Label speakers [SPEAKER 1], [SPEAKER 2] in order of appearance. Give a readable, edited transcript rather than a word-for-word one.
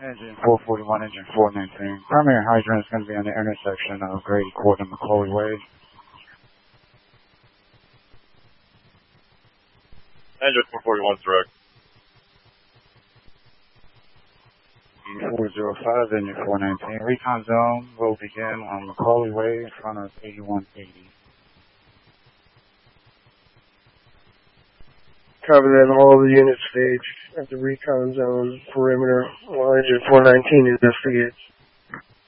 [SPEAKER 1] Engine 441, engine 419. Primary hydrant is going to be on the intersection of Grady Court and McCauley Way.
[SPEAKER 2] Engine 441 direct.
[SPEAKER 1] 405, engine 419. Recon zone will begin on McCauley Way in front of 8180.
[SPEAKER 3] Copy that. All the units staged at the recon zone perimeter while engine 419 investigates.